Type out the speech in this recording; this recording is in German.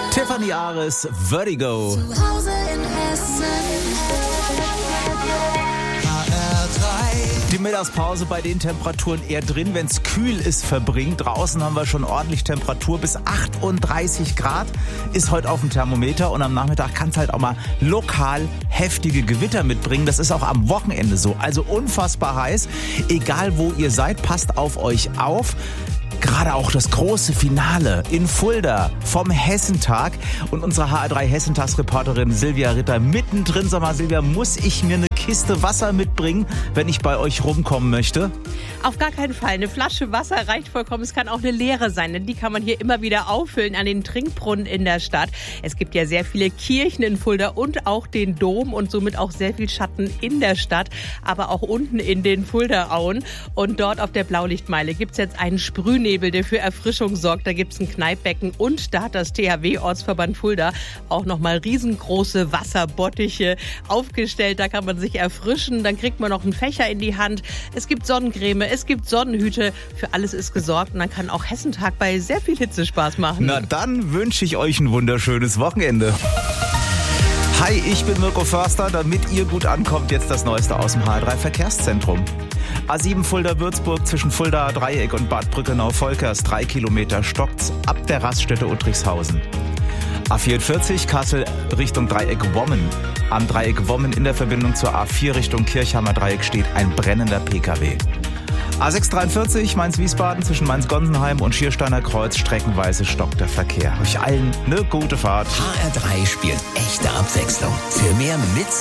Tiffany Ares, Vertigo. Zu Hause in Hessen. Die Mittagspause bei den Temperaturen eher drin, wenn es kühl ist, verbringt. Draußen haben wir schon ordentlich Temperatur. Bis 38 Grad ist heute auf dem Thermometer. Und am Nachmittag kann es halt auch mal lokal heftige Gewitter mitbringen. Das ist auch am Wochenende so. Also unfassbar heiß. Egal wo ihr seid, passt auf euch auf. Gerade auch das große Finale in Fulda vom Hessentag. Und unsere HR3 Hessentagsreporterin Silvia Ritter mittendrin. Sag mal, Silvia, muss ich mir eine Kiste Wasser mitbringen, wenn ich bei euch rumkommen möchte? Auf gar keinen Fall. Eine Flasche Wasser reicht vollkommen. Es kann auch eine leere sein, denn die kann man hier immer wieder auffüllen an den Trinkbrunnen in der Stadt. Es gibt ja sehr viele Kirchen in Fulda und auch den Dom und somit auch sehr viel Schatten in der Stadt, aber auch unten in den Fuldaauen. Und dort auf der Blaulichtmeile gibt es jetzt einen Sprühnebel, der für Erfrischung sorgt. Da gibt es ein Kneippbecken und da hat das THW-Ortsverband Fulda auch nochmal riesengroße Wasserbottiche aufgestellt. Da kann man sich erfrischen. Dann kriegt man noch einen Fächer in die Hand. Es gibt Sonnencreme, es gibt Sonnenhüte. Für alles ist gesorgt und dann kann auch Hessentag bei sehr viel Hitze Spaß machen. Na, dann wünsche ich euch ein wunderschönes Wochenende. Hi, ich bin Mirko Förster. Damit ihr gut ankommt, jetzt das Neueste aus dem HR3 Verkehrszentrum. A7 Fulda-Würzburg zwischen Fulda Dreieck und Bad Brückenau-Volkers. 3 Kilometer stockt's ab der Raststätte Uttrichshausen. A44 Kassel Richtung Dreieck Wommen. Am Dreieck Wommen in der Verbindung zur A4 Richtung Kirchhammer Dreieck steht ein brennender PKW. A643 Mainz-Wiesbaden zwischen Mainz-Gonsenheim und Schiersteiner Kreuz streckenweise stockt der Verkehr. Euch allen eine gute Fahrt. HR3 spielt echte Abwechslung. Für mehr mit